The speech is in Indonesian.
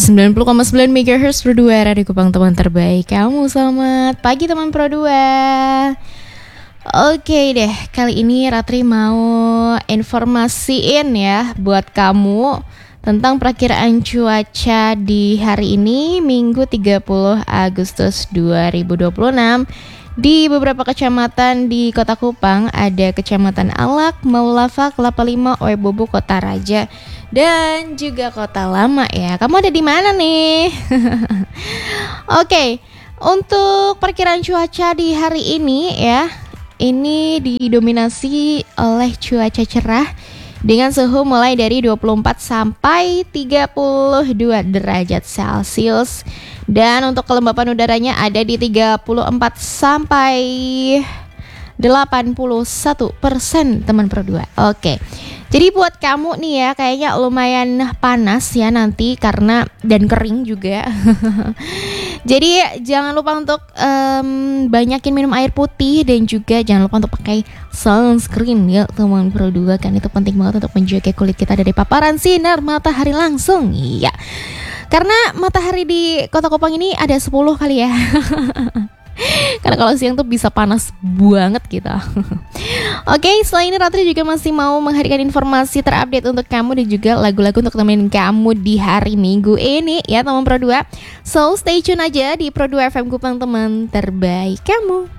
90,9 MHz Pro 2 Radio Kupang, teman terbaik kamu. Selamat pagi teman Pro 2. Oke deh, kali ini Ratri mau informasiin ya buat kamu tentang perakiraan cuaca di hari ini Minggu 30 Agustus 2026 di beberapa kecamatan di Kota Kupang. Ada Kecamatan Alak, Maulava, Kelapa Lima, Oebobo, Kota Raja, dan juga Kota Lama ya. Kamu ada di mana nih? Oke, untuk perkiraan cuaca di hari ini ya, ini didominasi oleh cuaca cerah dengan suhu mulai dari 24 sampai 32 derajat Celcius. Dan untuk kelembapan udaranya ada di 34 sampai 81% teman Pro 2. Oke. Jadi buat kamu nih ya, kayaknya lumayan panas ya nanti karena dan kering juga. Jadi jangan lupa untuk banyakin minum air putih dan juga jangan lupa untuk pakai sunscreen ya teman Pro 2, kan itu penting banget untuk menjaga kulit kita dari paparan sinar matahari langsung. Iya. Karena matahari di Kota Kupang ini ada 10 kali ya. Karena kalau siang tuh bisa panas banget kita. Oke, setelah ini Ratri juga masih mau menghadirkan informasi terupdate untuk kamu dan juga lagu-lagu untuk temenin kamu di hari Minggu ini ya teman Pro 2. So stay tune aja di Pro 2 FM Kupang, teman terbaik kamu.